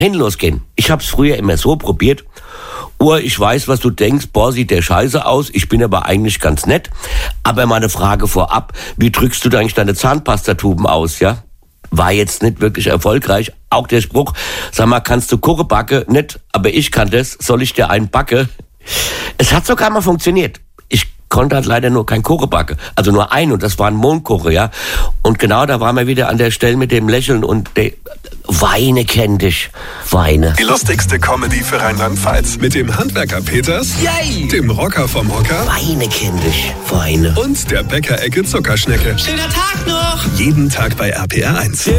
losgehen. Ich habe es früher immer so probiert. Ich weiß, was du denkst, sieht der scheiße aus, ich bin aber eigentlich ganz nett. Aber mal eine Frage vorab, wie drückst du da eigentlich deine Zahnpastatuben aus, ja? War jetzt nicht wirklich erfolgreich. Auch der Spruch, sag mal, kannst du Kuchen backen? Nicht, aber ich kann das, soll ich dir einen backe? Es hat sogar mal funktioniert. Ich konnte halt leider nur kein Kuchen backen. Also nur einen, und das war ein Mondkuchen, ja. Und genau da waren wir wieder an der Stelle mit dem Lächeln und der Weine kenn dich. Weine. Die lustigste Comedy für Rheinland-Pfalz. Mit dem Handwerker Peters, Yay! Dem Rocker vom Hocker Weine kenn dich. Weine. und der Bäckerecke Zuckerschnecke. Schöner Tag noch! Jeden Tag bei RPR 1.